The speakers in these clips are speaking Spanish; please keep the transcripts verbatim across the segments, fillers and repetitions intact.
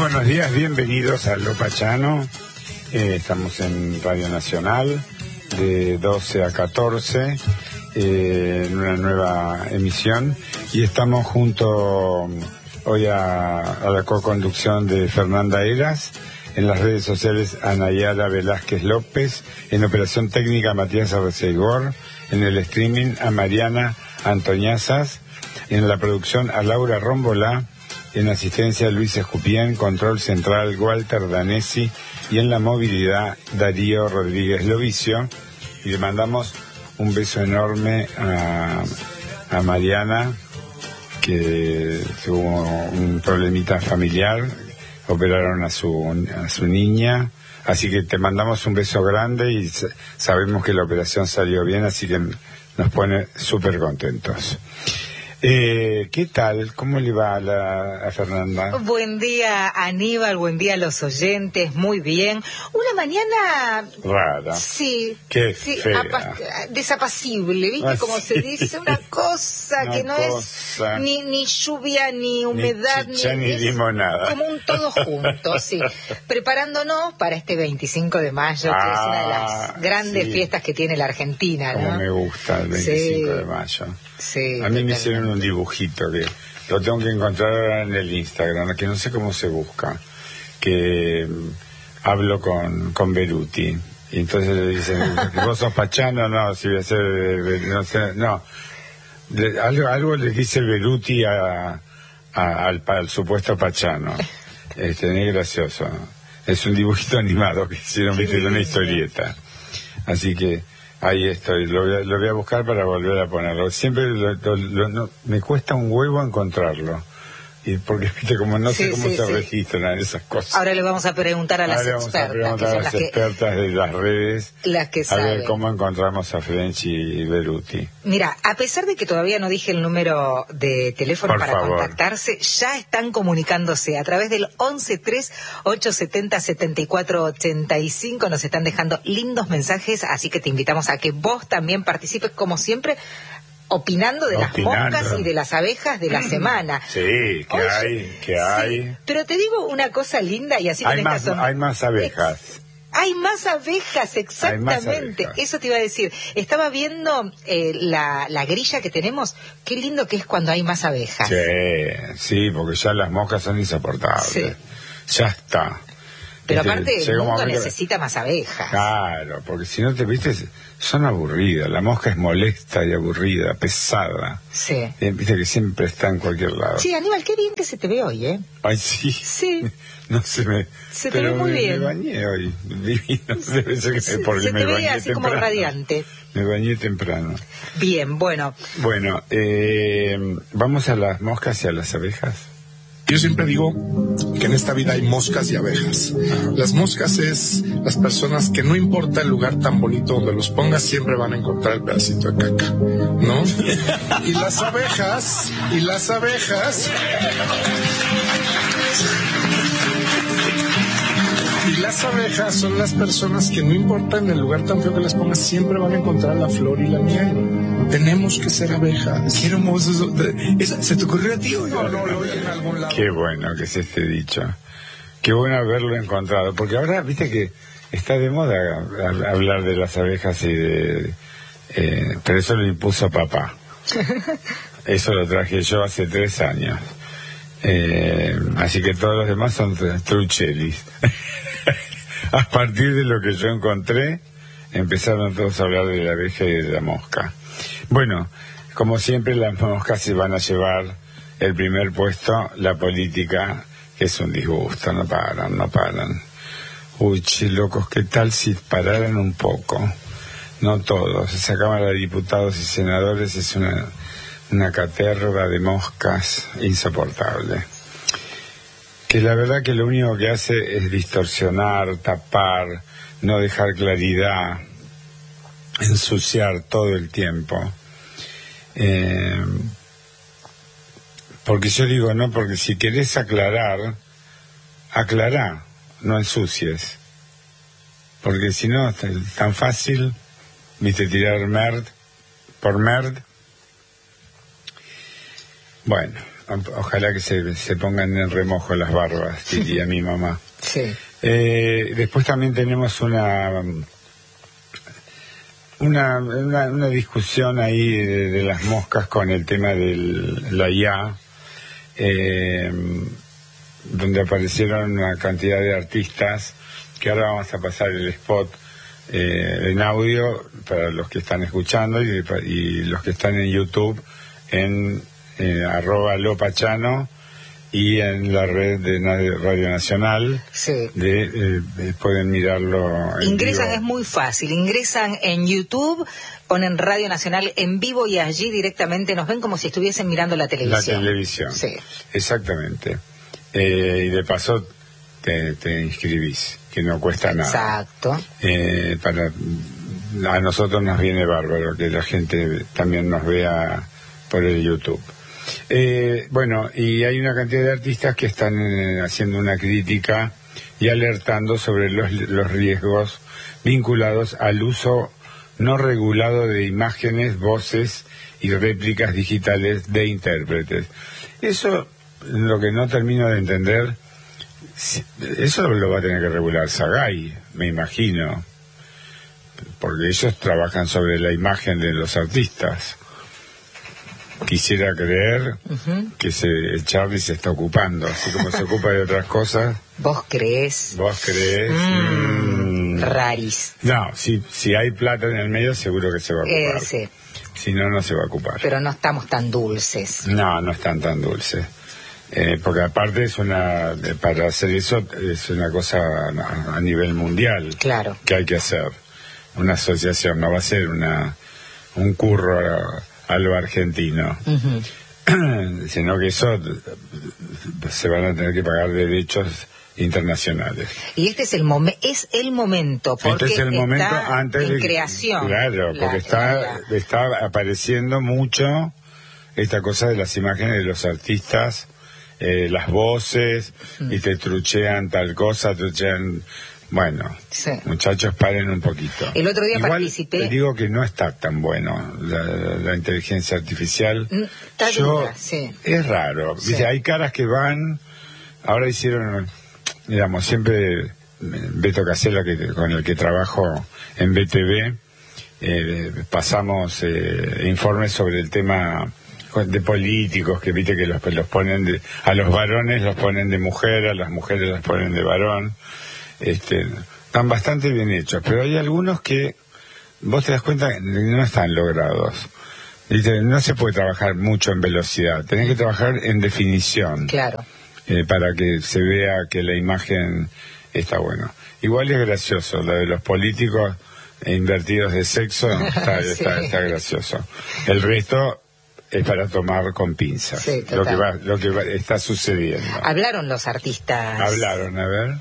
buenos días, bienvenidos a Lo Pachano. Eh, estamos en Radio Nacional de doce a catorce eh, en una nueva emisión y estamos junto hoy a, a la co-conducción de Fernanda Eras, en las redes sociales a Nayara Velázquez López, en operación técnica Matías Arreceigor, en el streaming a Mariana Antoñazas, en la producción a Laura Rómbola, en asistencia Luis Escupián, control central Walter Danesi y en la movilidad Darío Rodríguez Lovicio. Y le mandamos un beso enorme a, a Mariana, que tuvo un problemita familiar, operaron a su, a su niña, así que te mandamos un beso grande y sabemos que la operación salió bien, así que nos pone súper contentos. Eh, ¿Qué tal? ¿Cómo le va a, la, a Fernanda? Buen día, Aníbal, buen día a los oyentes, muy bien. Una mañana... Rara. Sí. Qué sí, fea. apa- desapacible, ¿viste? Ah, Como sí. se dice, una cosa Una que no cosa. es ni, ni lluvia, ni humedad, Ni chicha, ni es limonada. como un todo junto, sí. Preparándonos para este veinticinco de mayo, que es una de Ah, las grandes sí. fiestas que tiene la Argentina, Como ¿no? me gusta el veinticinco Sí. de mayo. Sí, A mí me totalmente. hicieron un dibujito que lo tengo que encontrar ahora en el Instagram, que no sé cómo se busca, que mm, hablo con, con Beruti. Y entonces le dicen, ¿vos sos Pachano? No, si voy a ser, eh, no sé, no. Le- algo, algo le dice Beruti a, a- al, al supuesto Pachano. Este, es gracioso. Es un dibujito animado que hicieron, Qué viste, de una lindo. historieta. Así que ahí estoy, lo voy a, lo voy a buscar para volver a ponerlo. Siempre lo- lo- lo- no, me cuesta un huevo encontrarlo. Y porque, viste, como no sé Sí, cómo sí, se sí. registran esas cosas. Ahora le vamos a preguntar a las Ahora vamos a expertas, que preguntar a son las las que, expertas de las redes las que a saben. ver cómo encontramos a Frenchy y Beruti. Mira, a pesar de que todavía no dije el número de teléfono Por para favor. contactarse, ya están comunicándose a través del once tres ocho setenta setenta y cuatro ochenta y cinco. Nos están dejando lindos mensajes, así que te invitamos a que vos también participes, como siempre, opinando de Opinando. las moscas y de las abejas de la semana. Sí, que Oye, hay, que sí, hay. pero te digo una cosa linda y así Hay tenés más, razón. hay más abejas. Hay más abejas, exactamente. abejas. Eso te iba a decir. Estaba viendo eh, la, la grilla que tenemos. Qué lindo que es cuando hay más abejas. Sí, sí, porque ya las moscas son insoportables. Sí. Ya está. Pero Viste, aparte el llega un mundo momento- necesita más abejas. Claro, porque si no te viste, son aburridas. La mosca es molesta y aburrida, pesada. Sí. Eh, Viste que siempre está en cualquier lado. Sí, Aníbal, qué bien que se te ve hoy, ¿eh? Ay, sí. Sí. No se me... Se te pero ve muy me, bien. me bañé hoy. Divino. Debe ser que Se, porque se me te bañé ve así como temprano. radiante. Me bañé temprano. Bien, bueno. Bueno, eh, vamos a las moscas y a las abejas. Yo siempre digo que en esta vida hay moscas y abejas. Las moscas es las personas que no importa el lugar tan bonito donde los pongas, siempre van a encontrar el pedacito de caca, ¿no? Y las abejas, y las abejas... Y las abejas son las personas que no importa en el lugar tan feo que las pongas, siempre van a encontrar la flor y la miel. Tenemos que ser abejas. Quiero mozos. ¿Esa- ¿Se te ocurrió a ti o No, no, lo oí en algún lado. Qué bueno que es este dicho. Qué bueno haberlo encontrado. Porque ahora, viste que está de moda a- hablar de las abejas y de... Eh, pero eso lo impuso papá. Eso lo traje yo hace tres años. Eh, así que todos los demás son tr- truchelis. A partir de lo que yo encontré, empezaron todos a hablar de la abeja y de la mosca. Bueno, como siempre, las moscas se van a llevar el primer puesto, la política, que es un disgusto, no paran, no paran. Uy, che, locos, ¿qué tal si pararan un poco? No todos. Esa Cámara de Diputados y Senadores es una, una caterva de moscas insoportable. Que la verdad que lo único que hace es distorsionar, tapar, no dejar claridad, ensuciar todo el tiempo. Eh, porque yo digo, no, porque si querés aclarar, aclará, no ensucies. Porque si no, es tan fácil, viste, tirar merd por merd. Bueno, Ojalá que se, se pongan en remojo las barbas, diría mi mamá. Sí. Eh, después también tenemos una, una, una, una discusión ahí de, de las moscas con el tema de la I A, eh, donde aparecieron una cantidad de artistas, que ahora vamos a pasar el spot eh, en audio para los que están escuchando y, y los que están en YouTube en eh, arroba lopachano y en la red de Radio Nacional. Sí. De, eh, de, pueden mirarlo en ingresan, vivo. Es muy fácil, ingresan en YouTube, ponen Radio Nacional en vivo y allí directamente nos ven como si estuviesen mirando la televisión. La televisión, sí. Exactamente. Eh, y de paso te, te inscribís, que no cuesta nada. Exacto. Eh, para, a nosotros nos viene bárbaro que la gente también nos vea por el YouTube. Eh, bueno, y hay una cantidad de artistas que están eh, haciendo una crítica y alertando sobre los, los riesgos vinculados al uso no regulado de imágenes, voces y réplicas digitales de intérpretes. Eso, lo que no termino de entender, eso lo va a tener que regular Sagay, me imagino, porque ellos trabajan sobre la imagen de los artistas. Quisiera creer uh-huh. que se, el Charlie se está ocupando, así como se ocupa de otras cosas. ¿Vos crees? ¿Vos crees? Mm, mm. Raris. No, si, si hay plata en el medio seguro que se va a ocupar. Eh, sí. Si no, no se va a ocupar. Pero no estamos tan dulces. No, no están tan dulces. Eh, porque aparte es una, para hacer eso es una cosa a, a nivel mundial. Claro. Que hay que hacer. Una asociación, no va a ser una un curro a, a lo argentino, uh-huh. sino que eso se van a tener que pagar derechos internacionales. Y este es el momento, es el momento, porque este es el momento está antes en de, creación. Claro, la, porque está, la, la... está apareciendo mucho esta cosa de las imágenes de los artistas, eh, las voces, uh-huh. y te truchean tal cosa, truchean... Bueno, sí. Muchachos, paren un poquito. El otro día Igual, participé... te digo que no está tan bueno la, la, la inteligencia artificial. Está Yo, dura, sí. Es raro. Sí. ¿Viste? Hay caras que van... Ahora hicieron, digamos, siempre Beto Casella, que, con el que trabajo en B T V, eh, pasamos eh, informes sobre el tema de políticos, que viste que los, los ponen de... A los varones los ponen de mujer, a las mujeres los ponen de varón. Este, están bastante bien hechos, pero hay algunos que vos te das cuenta que no están logrados. Dice, no se puede trabajar mucho en velocidad, tenés que trabajar en definición. Claro. Eh, para que se vea que la imagen está buena. Igual es gracioso, lo de los políticos invertidos de sexo, está, sí. está, está gracioso. El resto es para tomar con pinzas, sí, lo que va, lo que va, está sucediendo. Hablaron los artistas. Hablaron, a ver.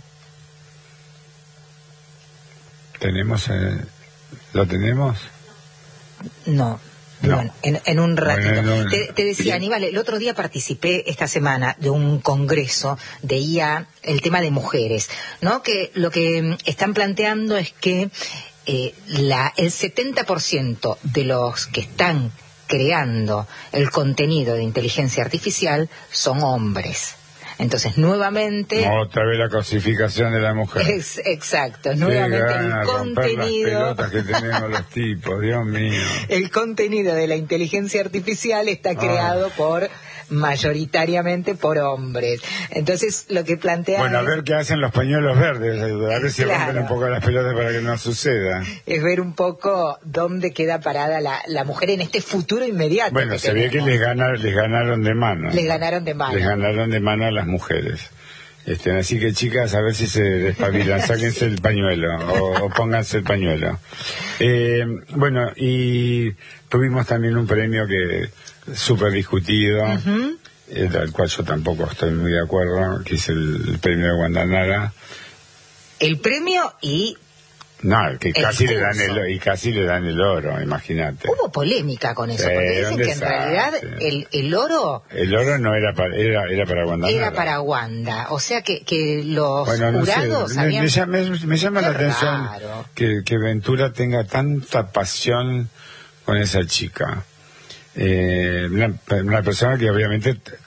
¿Tenemos? Eh, ¿Lo tenemos? No. No. Bueno, en, en un ratito. Bueno, no, te, te decía, Aníbal, el otro día participé esta semana de un congreso de I A, el tema de mujeres, ¿no? Que lo que están planteando es que eh, la, el setenta por ciento de los que están creando el contenido de inteligencia artificial son hombres. Entonces, nuevamente... Otra vez la cosificación de la mujer. Es, exacto, nuevamente el contenido... Las pelotas que tenemos los tipos, Dios mío. El contenido de la inteligencia artificial está creado oh. por... mayoritariamente por hombres. Entonces, lo que plantea Bueno, a es, ver qué hacen los pañuelos verdes, a ver si claro. rompen un poco las pelotas para que no suceda. Es ver un poco dónde queda parada la, la mujer en este futuro inmediato. Bueno, que se tenemos. ve que les, gana, les ganaron de mano. Les ganaron de mano. Les ganaron de mano a las mujeres. Este, así que, chicas, a ver si se despabilan, sáquense sí. el pañuelo o, o pónganse el pañuelo. Eh, bueno, y tuvimos también un premio que súper discutido, uh-huh. eh, al cual yo tampoco estoy muy de acuerdo, que es el, el premio de Guandanara. El premio y... No, que casi el le dan el, y casi le dan el oro, imagínate. Hubo polémica con eso, sí, porque dicen que en realidad el, el oro... El oro no era para, era, era para Guandanara. Era para Wanda, o sea que, que los bueno, no jurados sé, habían... me, me, llama, me llama la atención raro. que, que Ventura tenga tanta pasión con esa chica. Eh, una, una persona que obviamente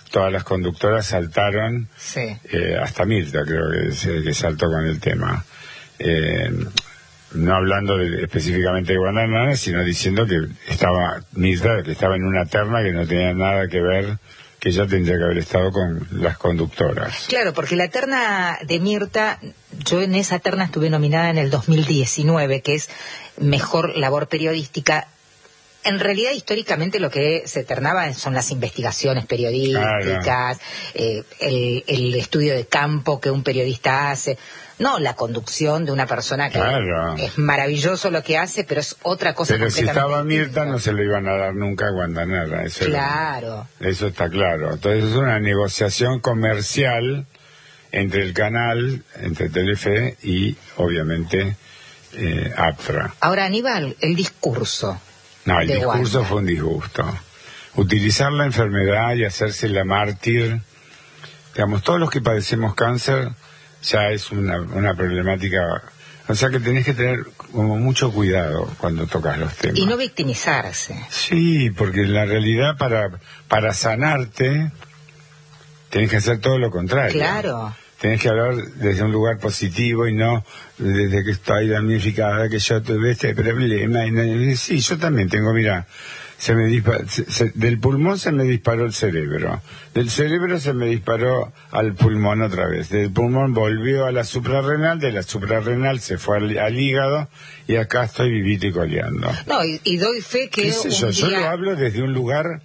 todas las conductoras saltaron, sí. eh, hasta Mirta creo que, se, que saltó con el tema. Eh, no hablando de, específicamente de Guandanara, sino diciendo que estaba Mirta, que estaba en una terna que no tenía nada que ver, que ella tendría que haber estado con las conductoras. Claro, porque la terna de Mirta, yo en esa terna estuve nominada en el dos mil diecinueve, que es Mejor Labor Periodística. En realidad, históricamente, lo que se ternaba son las investigaciones periodísticas, claro. eh, el, el estudio de campo que un periodista hace. No, la conducción de una persona que claro. es maravilloso lo que hace, pero es otra cosa pero completamente si estaba distinta. Mirta, no se le iban a dar nunca a Guandanara. Eso claro. Era, eso está claro. Entonces es una negociación comercial entre el canal, entre Telefe y, obviamente, eh, APFRA. Ahora, Aníbal, el discurso. No, el de discurso Wanda. fue un disgusto. Utilizar la enfermedad y hacerse la mártir. Digamos, todos los que padecemos cáncer ya es una, una problemática. O sea que tenés que tener como mucho cuidado cuando tocas los temas. Y no victimizarse. Sí, porque en la realidad para, para sanarte tenés que hacer todo lo contrario. Claro. Tenés que hablar desde un lugar positivo y no desde que estoy damnificada, que yo tuve este problema. Y, sí, yo también tengo, mira, se me dispa- se, se, del pulmón se me disparó el cerebro, del cerebro se me disparó al pulmón otra vez, del pulmón volvió a la suprarrenal, de la suprarrenal se fue al, al hígado y acá estoy vivito y coleando. No, y, y doy fe que ¿Qué sé yo? un Yo día... lo hablo desde un lugar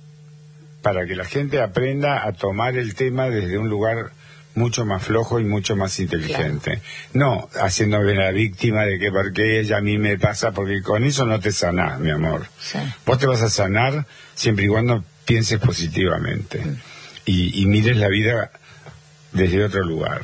para que la gente aprenda a tomar el tema desde un lugar mucho más flojo y mucho más inteligente. Claro. No haciéndome la víctima de que porque ella a mí me pasa, porque con eso no te sanás, mi amor. Sí. Vos te vas a sanar siempre y cuando pienses positivamente mm. y, y mires la vida desde otro lugar.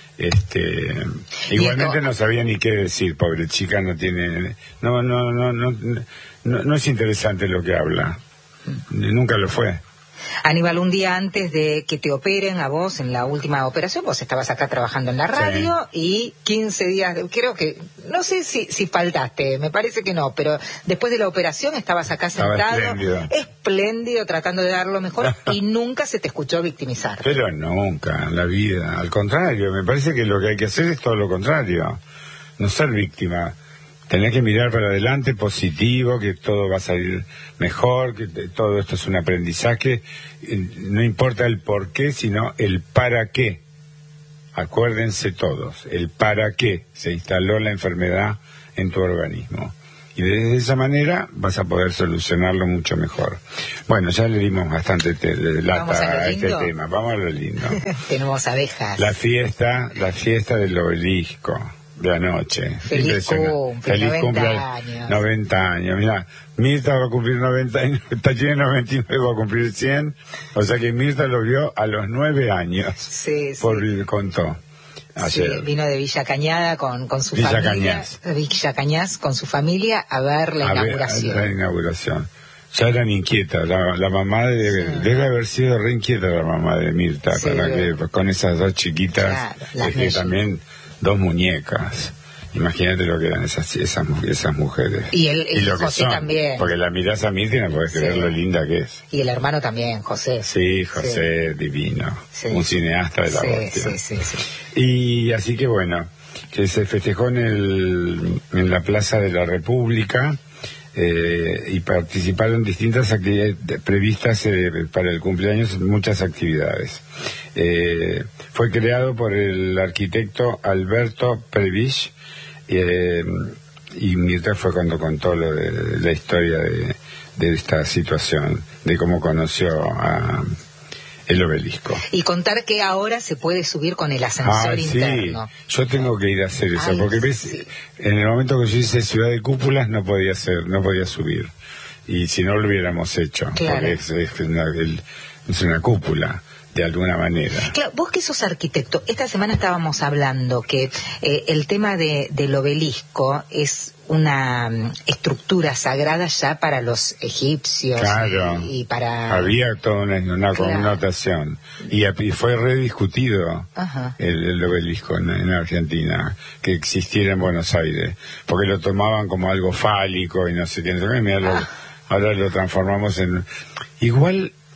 Este, igualmente no sabía ni qué decir, pobre chica, no tiene, no, no, no, no, no, no es interesante lo que habla. Mm. Nunca lo fue. Aníbal, un día antes de que te operen a vos en la última operación, vos estabas acá trabajando en la radio sí. y quince días, de, creo que, no sé si, si faltaste, me parece que no, pero después de la operación estabas acá sentado, espléndido, espléndido tratando de dar lo mejor y nunca se te escuchó victimizar. Pero nunca, en la vida, al contrario, me parece que lo que hay que hacer es todo lo contrario, no ser víctima. Tenés que mirar para adelante, positivo, que todo va a salir mejor, que todo esto es un aprendizaje. No importa el por qué, sino el para qué. Acuérdense todos, el para qué se instaló la enfermedad en tu organismo. Y de esa manera vas a poder solucionarlo mucho mejor. Bueno, ya le dimos bastante te, lata a este tema. Vamos a lo lindo. Tenemos abejas. La fiesta, la fiesta del obelisco. De anoche. Feliz cumple, Feliz noventa cumple años. noventa años. Mira, Mirta va a cumplir noventa años, tiene noventa y nueve, va a cumplir cien. O sea que Mirta lo vio a los nueve años. Sí, sí. Por, contó. Ayer. Sí, vino de Villa Cañada con, con su Villa familia. Cañas. Villa Cañas con su familia a ver la a inauguración. Ver, la inauguración. Ya eran inquietas. La, la mamá de, sí. debe haber sido re inquieta la mamá de Mirta, sí, para que con esas dos chiquitas, claro, que también dos muñecas. Imagínate lo que eran esas esas, esas mujeres. Y, el, y lo José que son, también. Porque la mirás a Mirta y no podés sí. creer lo linda que es. Y el hermano también, José. Sí, José, sí. divino. Sí. Un cineasta de la sí, hostia. Sí, sí, sí. Y así que bueno, que se festejó en, el, en la Plaza de la República. Eh, y participaron distintas actividades previstas eh, para el cumpleaños, muchas actividades. Eh, fue creado por el arquitecto Alberto Prebisch eh, y Mirta fue cuando contó lo de, de la historia de, de esta situación, de cómo conoció a el obelisco. Y contar que ahora se puede subir con el ascensor ah, interno. Sí, yo tengo que ir a hacer eso, Ay, porque ves, sí. en el momento que yo hice Ciudad de Cúpulas no podía hacer, no podía subir. Y si no lo hubiéramos hecho, claro. porque es, es, una, el, es una cúpula. De alguna manera. Claro, vos que sos arquitecto, esta semana estábamos hablando que eh, el tema de, del obelisco es una um, estructura sagrada ya para los egipcios. Claro. Y, y para... Había toda una, una claro. connotación. Y, y fue rediscutido el, el obelisco en, en Argentina, que existiera en Buenos Aires, porque lo tomaban como algo fálico y no sé qué. Mira, lo, ah. ahora lo transformamos en... Igual...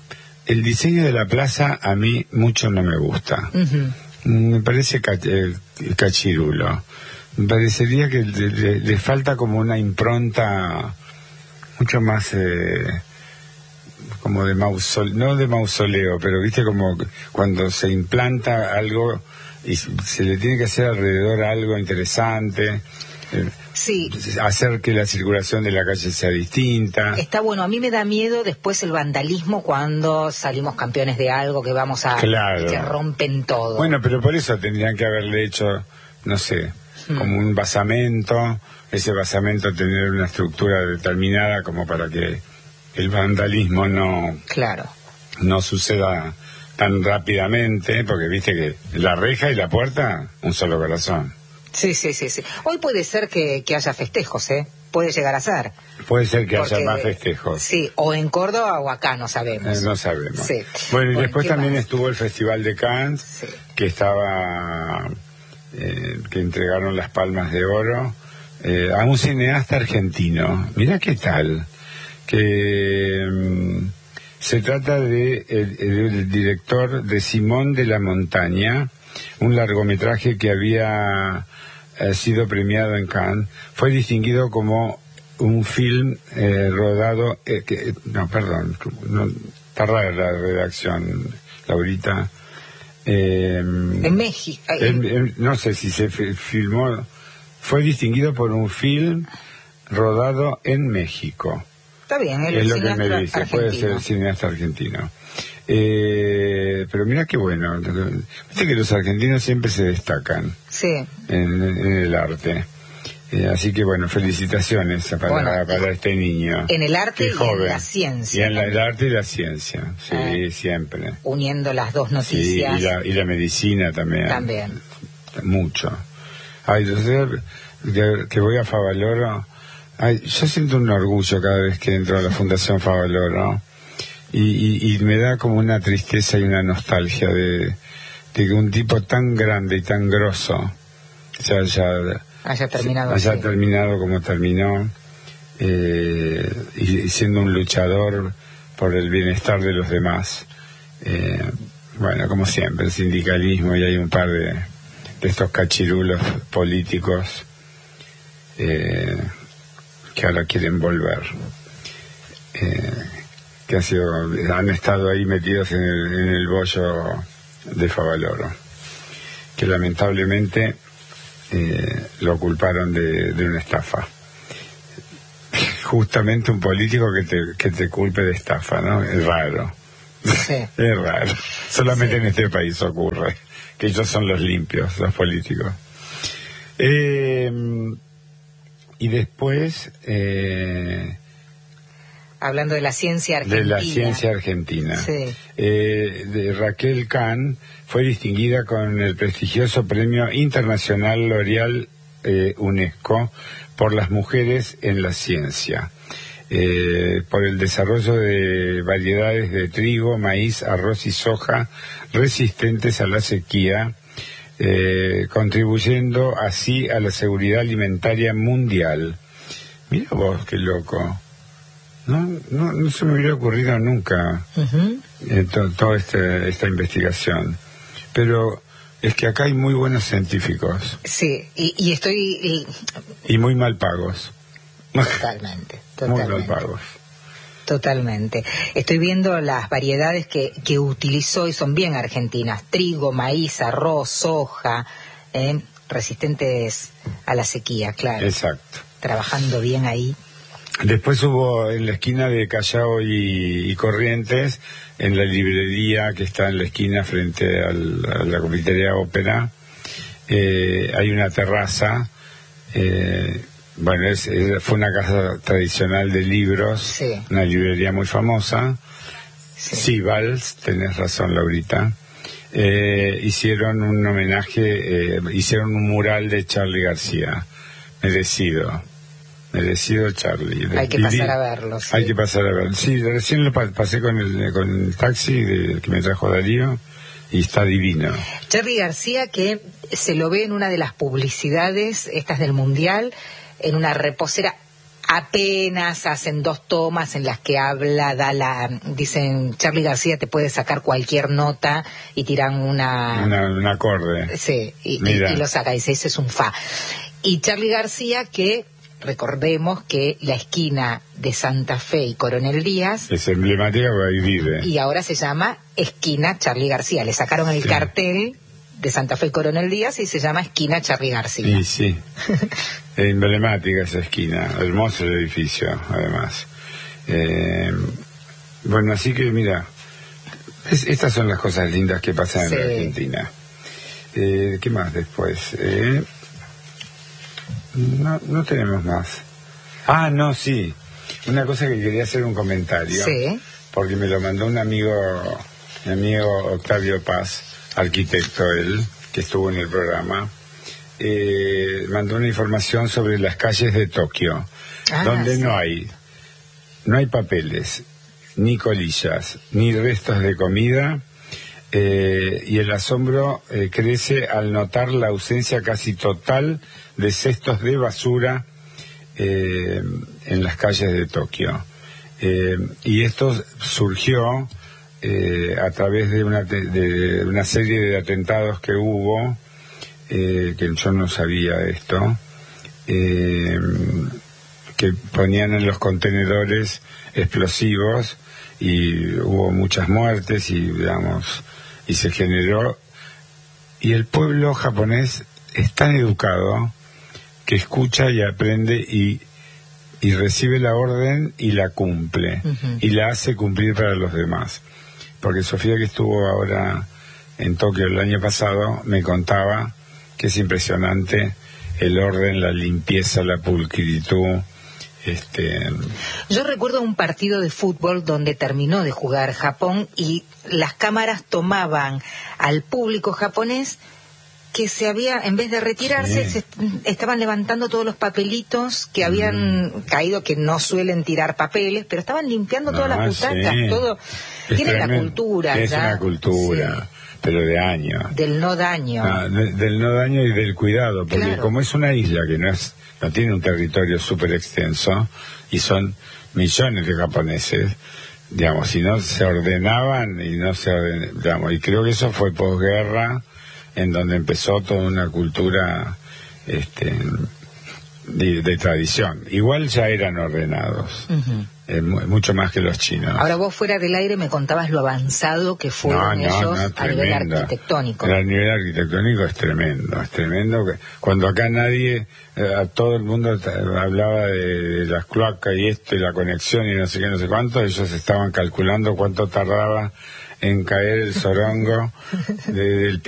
el diseño de la plaza a mí mucho no me gusta. Uh-huh. Me parece cach- eh, cachirulo. Me parecería que le, le, le falta como una impronta mucho más eh, como de mausoleo, no de mausoleo, pero viste como cuando se implanta algo y se le tiene que hacer alrededor algo interesante. Eh, Sí. Hacer que la circulación de la calle sea distinta. Está bueno, a mí me da miedo después el vandalismo cuando salimos campeones de algo que vamos a... Claro. Que rompen todo. Bueno, pero por eso tendrían que haberle hecho, no sé, hmm. como un basamento, ese basamento tener una estructura determinada como para que el vandalismo no... Claro. No suceda tan rápidamente, porque viste que la reja y la puerta, un solo corazón. Sí, sí, sí, sí. Hoy puede ser que, que haya festejos, ¿eh? Puede llegar a ser. Puede ser que Porque, haya más festejos. Sí, o en Córdoba o acá, no sabemos. Eh, no sabemos. Sí. Bueno, y Bueno, después también más? estuvo el Festival de Cannes, sí. que estaba, eh, que entregaron las Palmas de Oro eh, a un cineasta argentino. Mirá qué tal, que um, se trata de el, el director de Simón de la Montaña, un largometraje que había ha sido premiado en Cannes, fue distinguido como un film eh, rodado, eh, que, no, perdón, no, está rara la redacción, Laurita. Eh, en México. En, en, no sé si se filmó, fue distinguido por un film rodado en México. Está bien, el es lo que me dice, argentino. Puede ser el cineasta argentino. Eh, pero mira qué bueno, viste que los argentinos siempre se destacan sí. en, en el arte, eh, así que bueno, felicitaciones para, bueno, para este niño en el arte y joven. En la ciencia y en la, el arte y la ciencia, sí, eh, siempre uniendo las dos noticias, sí, y, la, y la medicina también también mucho. Ay, entonces que, que voy a Favaloro, ay, yo siento un orgullo cada vez que entro a la Fundación Favaloro. Y, y, y me da como una tristeza y una nostalgia de, de que un tipo tan grande y tan grosso se haya, haya terminado, haya sí. terminado como terminó, eh, y, y siendo un luchador por el bienestar de los demás. Eh, bueno, como siempre, el sindicalismo, y hay un par de, de estos cachirulos políticos eh, que ahora quieren volver. Eh, que han, sido, han estado ahí metidos en el, en el bollo de Favaloro, que lamentablemente eh, lo culparon de, de una estafa. Justamente un político que te, que te culpe de estafa, ¿no? Es raro. Sí. Es raro. Solamente sí. en este país ocurre, que ellos son los limpios, los políticos. Eh, y después... Eh, hablando de la ciencia argentina. De la ciencia argentina. Sí. Eh, de Raquel Kahn fue distinguida con el prestigioso Premio Internacional L'Oreal eh, UNESCO por las mujeres en la ciencia, eh, por el desarrollo de variedades de trigo, maíz, arroz y soja resistentes a la sequía, eh, contribuyendo así a la seguridad alimentaria mundial. Mira vos, qué loco. No, no, no se me hubiera ocurrido nunca uh-huh. eh, to, toda este, esta investigación. Pero es que acá hay muy buenos científicos. Sí, y, y estoy... Y... y muy mal pagos. Totalmente, totalmente. Muy mal pagos. Totalmente. Estoy viendo las variedades que, que utilizó y son bien argentinas. Trigo, maíz, arroz, soja, eh, resistentes a la sequía, claro. Exacto. Trabajando bien ahí. Después hubo en la esquina de Callao y, y Corrientes, en la librería que está en la esquina frente al, a la Confitería Ópera, eh, hay una terraza, eh, bueno, es, es, fue una casa tradicional de libros, sí. Una librería muy famosa, sí, sí Vals, tenés razón, Laurita, eh, hicieron un homenaje, eh, hicieron un mural de Charly García, merecido. Merecido Charly. Hay que pasar a verlo. Sí. Hay que pasar a verlo. Sí, recién lo pa- pasé con el, con el taxi de, que me trajo Darío y está divino. Charly García, que se lo ve en una de las publicidades, estas del Mundial, en una reposera apenas hacen dos tomas en las que habla, da la, dicen, Charly García te puede sacar cualquier nota y tiran una... Una, un acorde. Sí, y, y, y lo saca, dice, ese es un fa. Y Charly García que... Recordemos que la esquina de Santa Fe y Coronel Díaz es emblemática porque ahí vive. Y ahora se llama esquina Charly García. Le sacaron el sí. cartel de Santa Fe y Coronel Díaz y se llama esquina Charly García. Sí, sí. Es emblemática esa esquina. Hermoso el edificio, además. Eh, bueno, así que mira, es, estas son las cosas lindas que pasan sí. en la Argentina. Eh, ¿Qué más después? Eh, No, no tenemos más. Ah, no, sí. Una cosa que quería hacer un comentario. Sí. Porque me lo mandó un amigo, mi amigo Octavio Paz, arquitecto él, que estuvo en el programa. Eh, mandó una información sobre las calles de Tokio, ah, donde sí. no hay, no hay papeles, ni colillas, ni restos de comida. Eh, y el asombro eh, crece al notar la ausencia casi total de cestos de basura eh, en las calles de Tokio. Eh, y esto surgió eh, a través de una, de, de una serie de atentados que hubo, eh, que yo no sabía esto, eh, que ponían en los contenedores explosivos y hubo muchas muertes y, digamos, y se generó, y el pueblo japonés es tan educado que escucha y aprende y, y recibe la orden y la cumple, uh-huh. y la hace cumplir para los demás. Porque Sofía, que estuvo ahora en Tokio el año pasado, me contaba que es impresionante el orden, la limpieza, la pulcritud. Este... Yo recuerdo un partido de fútbol donde terminó de jugar Japón y las cámaras tomaban al público japonés que se había, en vez de retirarse, sí. se estaban levantando todos los papelitos que habían mm. caído, que no suelen tirar papeles, pero estaban limpiando no, todas las butacas, sí. todo. Es Tiene tremendo. La cultura. Es ya. una cultura. Sí. Pero de años. Del no daño. Ah, de, del no daño y del cuidado, porque claro. como es una isla que no es no tiene un territorio súper extenso y son millones de japoneses, digamos, si no se ordenaban y no se orden, digamos, y creo que eso fue posguerra, en donde empezó toda una cultura este de, de tradición. Igual ya eran ordenados. Uh-huh. Eh, mucho más que los chinos. Ahora vos fuera del aire me contabas lo avanzado que fueron no, no, ellos no, a nivel arquitectónico. A nivel arquitectónico es tremendo, es tremendo. Que cuando acá nadie, eh, a todo el mundo t- hablaba de, de las cloacas y esto y la conexión y no sé qué, no sé cuánto, ellos estaban calculando cuánto tardaba en caer el zorongo de, del